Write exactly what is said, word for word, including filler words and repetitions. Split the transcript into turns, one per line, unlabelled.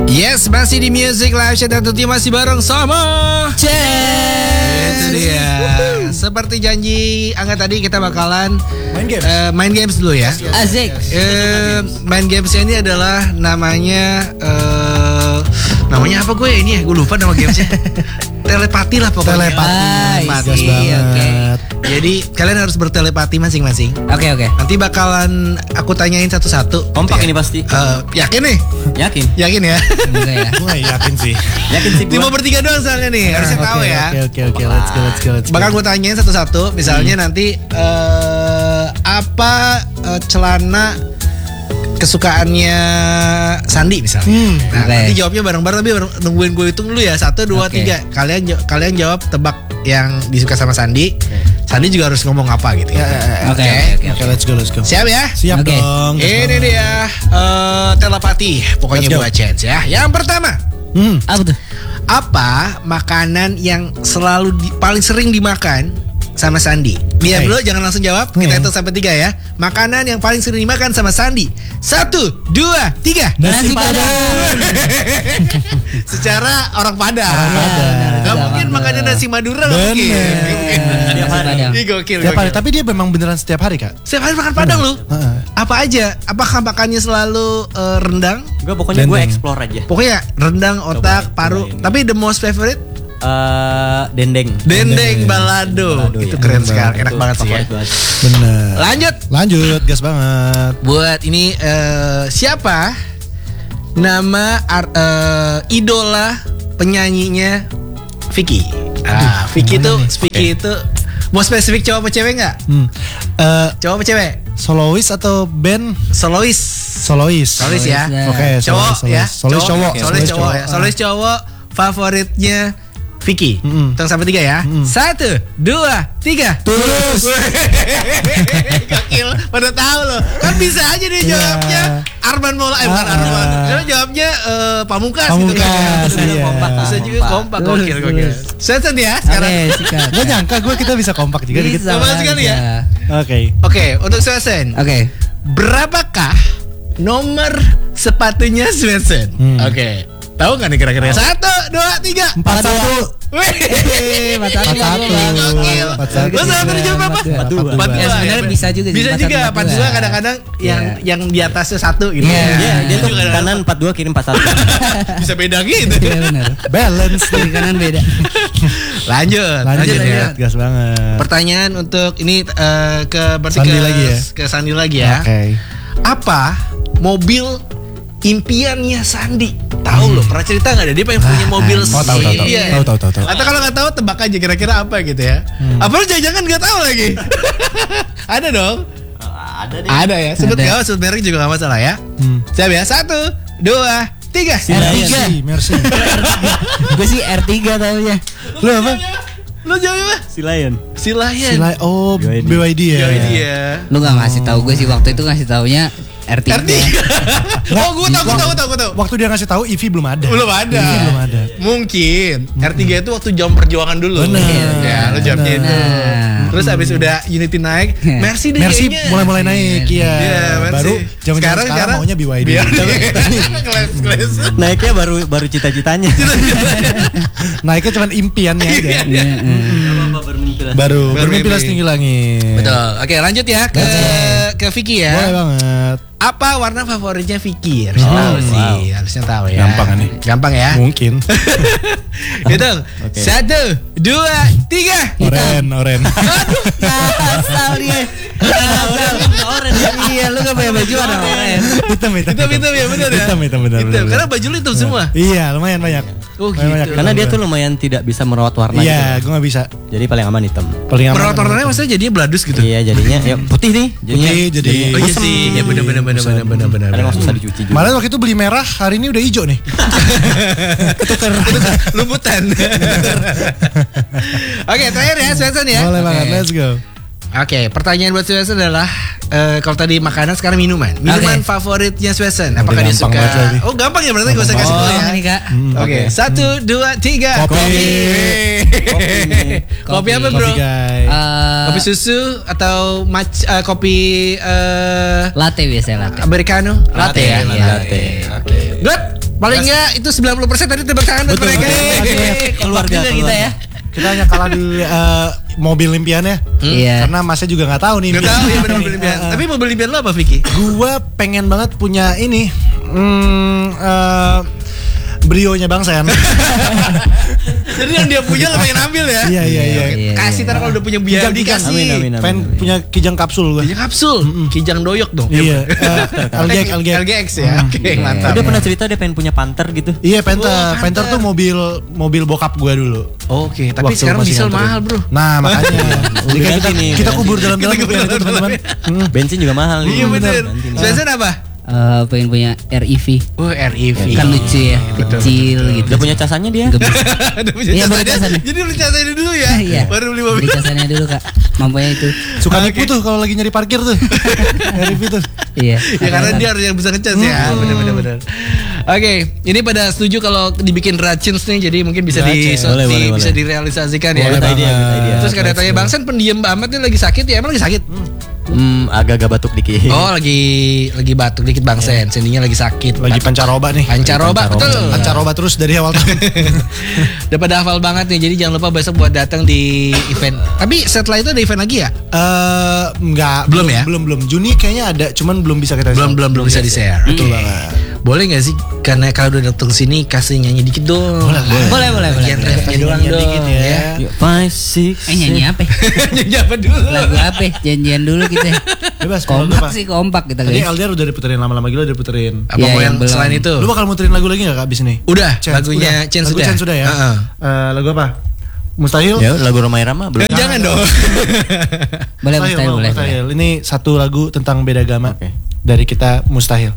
Yes, masih di Music Live Chat dan tentunya masih bareng sama
Chat.
Itu dia. Seperti janji Angga tadi, kita bakalan
main games.
uh, main games dulu ya.
Asik.
Uh, main games ini adalah namanya uh, namanya apa gue ini ya? Gue lupa nama gamesnya. Telepati lah pokoknya.
Telepati.
Ah,
Gas
isi,
banget.
oke.
Jadi kalian harus bertelepati masing-masing.
Oke oke.
Nanti bakalan aku tanyain satu-satu.
Kompak
gitu ya.
ini pasti.
Uh, yakin nih?
Yakin.
Yakin ya?
Semoga ya.
Gue yakin sih.
Yakin sih
Cuma
gua.
bertiga doang soalnya nih, harusnya
Oke,
tahu ya.
Oke oke oke, let's go let's go let's go.
Bakal gue tanyain satu-satu. Misalnya nanti eh, apa eh, celana kesukaannya Sandi misalnya.
Hmm.
Nah,
Oke.
nanti jawabnya bareng-bareng, tapi bareng- nungguin gue hitung dulu ya. Satu, dua,
Oke.
tiga. Kalian ja- kalian jawab tebak yang disuka sama Sandi. Sandi juga harus ngomong apa gitu ya.
Oke oke oke.
Oke, let's go let's go.
Siap ya?
Siap
Oke.
dong. gas
Ini
banget.
dia eh, telepati. Pokoknya
Let's go.
buat chance ya. Yang pertama,
Hmm.
Apa tuh?
apa makanan yang selalu di- paling sering dimakan sama Sandi? Biar
Oke.
dulu, jangan langsung jawab. Kita
Hmm.
hitung sampai tiga ya. Makanan yang paling sering dimakan sama Sandi. Satu, dua, tiga.
Nasi
Nasi
padang.
Secara orang Padang.
Orang Padang.
Gak
Zaman
mungkin
dulu.
makannya nasi Madura. Gak
Bener.
mungkin. Gak mungkin.
Setiap hari.
Padang.
Ih, gokil,
Setiap hari,
gokil.
tapi dia memang beneran setiap hari kak.
Setiap hari makan Padang lu.
Heeh.
Apa aja? Apakah makannya selalu eh, rendang?
Gue pokoknya gue
Dendeng.
explore aja.
Pokoknya rendang, otak,
Cobain,
paru.
cobain.
Tapi the most favorite
Eh, dendeng.
dendeng balado.
Balado,
Itu
ya.
keren
Dendeng
sekali,
Itu
enak banget sih ya.
favorit banget.
Bener.
Lanjut
Lanjut, gas banget.
buat ini eh, siapa nama ar- eh, idola penyanyinya Vicky? Ah, Vicky itu, Vicky itu mau spesifik cowok apa cewek nggak?
Hmm. Eh,
Cowok apa cewek?
solois atau band?
Solois.
Solois.
Solois ya.
Solois,
Oke,
Cowok
solois,
ya.
Solois cowok.
Solois cowok ya. Solois cowok favoritnya Vicky.
Mm-mm.
Hitung sampai tiga ya.
Mm-mm.
Satu, dua, tiga.
Tulus.
Gokil, pada tahu loh. Kan bisa aja dia
Iya.
jawabnya Arman Maulana, eh bukan
Ah,
Arman.
ah.
Dia jawabnya eh, Pamungkas, gitu kan.
Pamungkas,
Bisa
iya.
kompak, bisa juga kompak,
Tulus,
gokil, gokil.
tulus.
Season ya sekarang.
Oke sikat.
Gak nyangka gue kita bisa kompak juga dikit.
Bisa
Kompak sekali ya.
aja.
Oke.
Oke, untuk Season.
Oke.
Berapakah nomor sepatunya Svensson?
Hmm.
Oke. Tahu nggak nih kira-kira? Satu, dua, tiga.
Empat satu.
Wih,
Empat satu.
Empat satu.
Gokil.
Empat satu.
Lo sama tadi jawab apa?
Empat
dua.
Empat dua.
Ya, sebenarnya bisa juga sih,
Bisa
empat
juga.
satu,
Empat
empat
dua
dua.
kadang-kadang yang
Iya.
yang di atasnya satu gitu.
Iya.
Iya, dia tuh
Juga ada-
kanan empat dua kiri empat satu.
bisa beda gitu.
Iya benar.
Balance.
Kiri kanan beda.
Lanjut,
Lanjut,
lanjut ya.
lanjut. Gas banget.
Pertanyaan untuk ini eh, ke berarti
Sandi
ke,
lagi ya?
ke Sandi lagi ya.
Oke.
Apa mobil impiannya Sandi? Tahu loh, pernah cerita nggak ada dia pengen punya mobil
Oh, tahu, tahu, tahu.
impian?
Tahu, tahu, tahu, tahu.
Atau kalau nggak tahu tebak aja kira-kira apa gitu ya. Apa lu jangan-jangan nggak tahu lagi? Ada dong.
Ada deh.
Ada ya. Sebut
Ada.
nggak? Sebut merek juga nggak masalah ya.
Hmm.
Siap ya. Satu, dua, tiga.
R tiga.
Merci, merci.
Gue sih R tiga taunya.
Lu apa?
Lu jawab apa?
Si Lion.
Si Lion.
Sila, oh,
B Y D.
B Y D ya.
Jawab dia.
Lu gak ngasih tahu gue sih waktu itu ngasih taunya R tiga.
R tiga. Oh, gue tahu, gue tahu, gue tahu, gue tahu.
Waktu dia ngasih tahu E V belum ada.
Belum ada.
E V belum ada.
Mungkin R tiga itu waktu jam perjuangan dulu.
Bener.
Ya, lu jawabnya itu.
Nah.
Terus abis udah Unity naik, Mercy deh
Merci
kayaknya.
mulai-mulai naik ya.
Iya, Mercy.
Baru zaman sekarang, sekarang maunya B Y D.
Biar kelas kelas.
Naiknya baru baru cita-citanya.
Naiknya cuma impiannya aja.
Iya.
Apa bermimpi lah.
Baru
Baru
bermimpi
mimpi.
setinggi langit.
Betul. Oke, lanjut ya ke ke Vicky ya.
Boleh banget.
Apa warna favoritnya Vicky? Harusnya
Oh,
tahu sih,
wow.
harusnya tahu ya.
Gampang kan nih?
Gampang ya.
Mungkin.
Hitung.
Oke.
Satu, dua, tiga.
Oren, oren.
Asal dia. Iya lu gak pakai baju warna oranye.
Hitam, hitam.
Hitam, hitam ya, benar ya.
Hitam, hitam, benar,
Hitam.
benar.
Karena baju lu hitam semua.
Iya, lumayan banyak.
Oh,
Lumayan
gitu.
banyak.
Karena dia tuh lumayan tidak bisa merawat warna
Iya,
gitu.
gue gak bisa.
Jadi paling aman hitam.
Paling aman.
Merawat warnanya maksudnya jadinya bladus gitu.
Iya, jadinya ya putih nih. Jadinya,
Putih, jadi-
Oh iya
kusem.
sih, ya benar benar benar benar benar benar.
Kadang nggak susah dicuci juga.
Malah waktu itu beli merah, hari ini udah hijau nih.
Ketukar lumputan. Oke, terakhir ya Svensson ya.
Boleh banget,
Oke.
let's go.
Oke, pertanyaan buat Svensson adalah eh, kalau tadi makanan sekarang minuman. Minuman
Oke.
favoritnya Svensson.
Udah
Apakah dia
gampang
suka?
banget lagi.
Oh, gampang ya berarti gak usah kasih
Oh
tahu ya.
ini kak.
Oke, satu, dua, tiga.
Kopi.
Kopi. Kopi apa bro?
Kopi guys.
Eh,
Kopi susu atau mac eh, kopi eh
latte biasanya latte.
americano? Latte ya.
Latte,
Latte.
latte.
Oke. Good. Paling enggak itu sembilan puluh persen tadi tebak tangan buat mereka.
Keluarga
juga kita ya.
Kita hanya kalah di eh, mobil impiannya.
Iya.
Karena Masnya juga nggak tahu nih.
Gak tahu ya benar mobil impian. Tapi mobil impian lo apa Vicky?
Gua pengen banget punya ini. Hmm, eh, Brio-nya Bang Sen.
Jadi yang dia punya lo pengen ambil ya?
Iya iya iya.
Iya,
Kasih ntar kalau udah punya biaya
Kijang, kijang.
dikasih.
Amin, amin, amin.
Pengen punya kijang kapsul gua.
Kijang kapsul, kijang doyok dong.
Iya. eh, L G X L G X.
L G X ya. Oke, mantap.
Dia pernah cerita dia pengen punya Panther gitu.
Iya, Panther.
Oh, Panther.
Panther tuh mobil mobil bokap gua dulu.
Oke, tapi
Waktu
sekarang
masih
diesel
nganterin.
mahal, Bro.
Nah, makanya. Jadi kan kita,
Ganti nih,
kita
ganti.
kubur dalam dalam
Kita
impian
kubur
itu, teman-teman. Hmm.
Bensin juga mahal nih.
Iya bener.
Ganti nih.
Spencer apa?
Eh, pengen punya R E V.
Oh, R E V.
Kan lucu ya, kecil gitu.
Udah punya casannya dia.
Gebis.
Udah punya
Iya,
casannya.
baru casannya.
Jadi lu casannya dulu ya.
Iya.
Baru beli
Beli
mobil.
casannya dulu kak. Mampunya itu.
Suka nipu tuh kalau lagi nyari parkir tuh. R V tuh.
Iya.
Ya karena dia harus yang bisa ngecas ya. Benar-benar benar. Oke, ini pada setuju kalau dibikin Racins nih, jadi mungkin bisa di,
Racins.
so-
Boleh,
di-
boleh,
bisa
boleh.
direalisasikan ya.
Boleh
Good idea, good idea.
Terus kadang tanya Bang Sen pendiam banget nih lagi sakit ya, emang lagi sakit?
Hmm, agak-agak batuk dikit.
Oh, lagi lagi batuk dikit Bang Sen, sendinya lagi sakit.
Lagi pancaroba nih.
Pancaroba,
Pancaroba.
betul.
Pancaroba terus dari awal tahun.
Udah pada hafal banget nih, jadi jangan lupa besok buat datang di event. Tapi setelah itu ada event lagi ya?
Eh, enggak,
Belum ya?
Belum belum. Juni kayaknya ada, cuman belum bisa kita
Belum belum belum bisa di share.
Betul banget.
Boleh nggak sih? Karena kalau udah datang sini kasih nyanyi dikit dong.
Boleh, boleh.
Boleh, boleh, boleh.
Bagian refnya doang
Nyanyi
dong.
dikit ya.
Yuk, Five, six,
Eh nyanyi apa?
Nyanyi apa dulu?
Lagu apa? Janjian dulu kita.
Bebas, mau
Kompak
apa?
sih, kompak kita
Tadi
guys.
L D R udah diputerin lama-lama gila udah diputerin.
Apa
Ya,
mau
yang
yang
belum.
selain itu?
Lu bakal muterin lagu lagi gak kak abis ini?
Udah,
Chance,
lagunya
udah.
Chance
Lagu
sudah.
Chance sudah ya.
Heeh.
Eh, lagu apa? Mustahil.
Ya, lagu Romai Rama belum.
Eh, Jangan dong.
Boleh, mustahil,
mau,
boleh.
Mustahil. Ini satu lagu tentang beda agama
Oke.
dari kita Mustahil.